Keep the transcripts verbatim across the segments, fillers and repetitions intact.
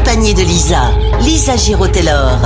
accompagné de Lisa, Lisa Giraud-Taylor.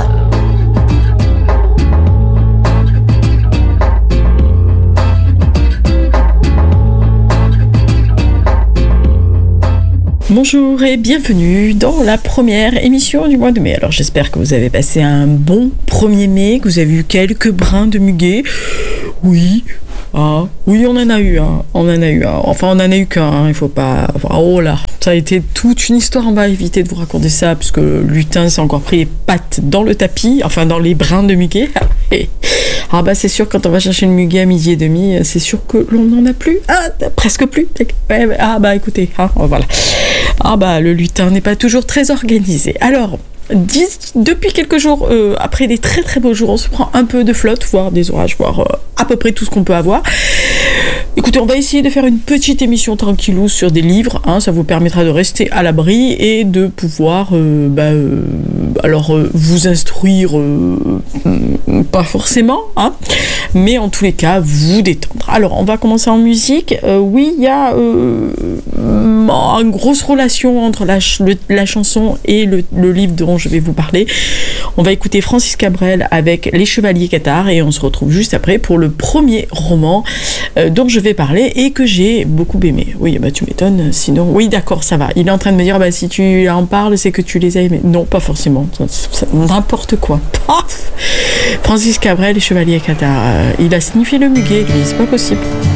Bonjour et bienvenue dans la première émission du mois de mai. Alors j'espère que vous avez passé un bon premier mai, que vous avez eu quelques brins de muguet. Oui, ah, oui on en a eu un, on en a eu un. Enfin on en a eu qu'un, hein, il faut pas... Enfin, oh là, ça a été toute une histoire, on va éviter de vous raconter ça, puisque le lutin s'est encore pris les pattes dans le tapis, enfin dans les brins de muguet. Ah bah c'est sûr, quand on va chercher une muguet à midi et demi, c'est sûr que l'on n'en a plus, ah, presque plus. Ah bah écoutez, hein, voilà. Ah bah le lutin n'est pas toujours très organisé. Alors, dix, depuis quelques jours, euh, après des très très beaux jours, on se prend un peu de flotte, voire des orages, voire euh, à peu près tout ce qu'on peut avoir. Écoutez, on va essayer de faire une petite émission tranquillou sur des livres, hein, ça vous permettra de rester à l'abri et de pouvoir euh, bah, euh, alors, euh, vous instruire, euh, pas forcément, hein, mais en tous les cas, vous détendre. Alors, on va commencer en musique. Euh, oui, il y a euh, une grosse relation entre la, ch- le, la chanson et le, le livre dont je vais vous parler. On va écouter Francis Cabrel avec Les Chevaliers Cathares et on se retrouve juste après pour le premier roman euh, dont je vais parler et que j'ai beaucoup aimé. Oui, bah tu m'étonnes, sinon... Oui, d'accord, ça va. Il est en train de me dire, bah si tu en parles, c'est que tu les as aimés. Non, pas forcément. Ça, ça, n'importe quoi. Paf Francis Cabrel, Les Chevaliers Cathares. Euh, il a sniffé le muguet, lui, c'est pas possible.